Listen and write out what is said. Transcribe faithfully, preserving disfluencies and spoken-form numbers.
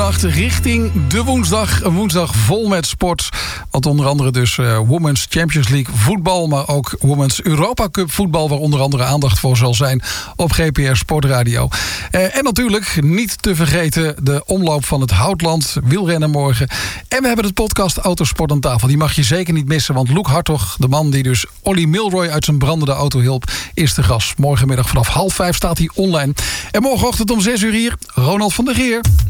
aandacht richting de woensdag. Een woensdag vol met sport. Want onder andere dus uh, Women's Champions League voetbal, maar ook Women's Europa Cup voetbal, waar onder andere aandacht voor zal zijn op G P R Sportradio. Uh, en natuurlijk niet te vergeten de omloop van het Houtland, wielrennen morgen. En we hebben de podcast Autosport aan tafel. Die mag je zeker niet missen, want Loek Hartog, de man die dus Olly Milroy uit zijn brandende auto hielp, is de gast. Morgenmiddag vanaf half vijf staat hij online. En morgenochtend om zes uur hier, Ronald van der Geer.